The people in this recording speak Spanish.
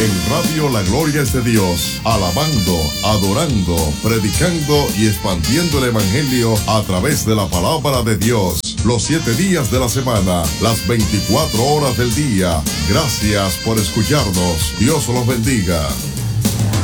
En Radio La Gloria es de Dios, alabando, adorando, predicando y expandiendo el evangelio a través de la palabra de Dios. Los 7 días de la semana, las 24 horas del día. Gracias por escucharnos. Dios los bendiga.